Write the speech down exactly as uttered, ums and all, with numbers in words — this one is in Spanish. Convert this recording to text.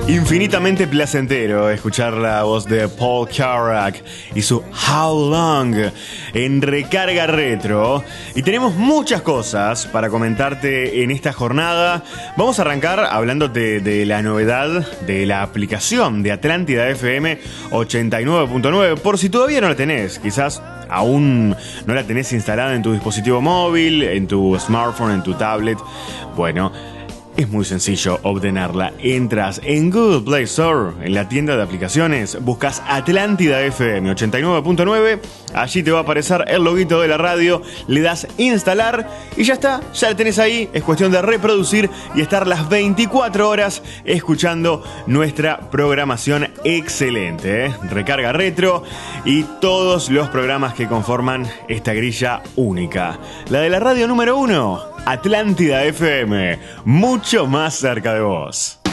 Infinitamente placentero escuchar la voz de Paul Carrack y su How Long en Recarga Retro. Y tenemos muchas cosas para comentarte en esta jornada. Vamos a arrancar hablándote de la novedad de la aplicación de Atlántida F M ochenta y nueve punto nueve. Por si todavía no la tenés, quizás aún no la tenés instalada en tu dispositivo móvil, en tu smartphone, en tu tablet. Bueno, es muy sencillo obtenerla. Entras en Google Play Store, en la tienda de aplicaciones, buscas Atlántida F M ochenta y nueve punto nueve, allí te va a aparecer el loguito de la radio, le das instalar y ya está, ya la tenés ahí. Es cuestión de reproducir y estar las veinticuatro horas escuchando nuestra programación excelente, ¿eh? Recarga Retro y todos los programas que conforman esta grilla única. La de la radio número uno, Atlántida F M, mucho más cerca de vos.